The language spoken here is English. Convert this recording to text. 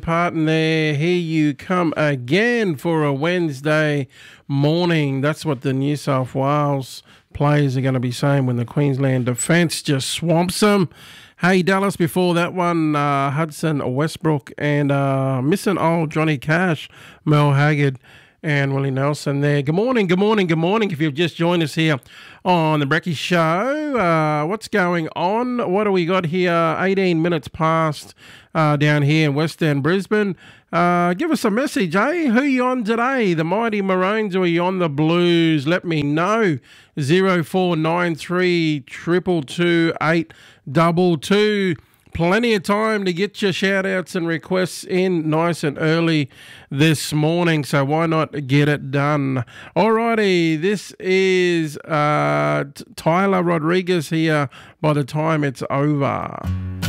Parton there. Here you come again for a Wednesday morning. That's what the New South Wales players are going to be saying when the Queensland defence just swamps them. Hey, Dallas, before that one, Hudson Westbrook and missing old Johnny Cash, Mel Haggard and Willie Nelson there. Good morning, good morning, good morning. If you've just joined us here on the Brekkie Show, what's going on? What do we got here? 18 minutes past down here in Western Brisbane. Give us a message, eh? Who you on today? The Mighty Maroons or are you on the Blues? Let me know. 0493 222 822. Plenty of time to get your shout-outs and requests in nice and early this morning, so why not get it done? Alrighty, this is Tyler Rodriguez here by the time it's over.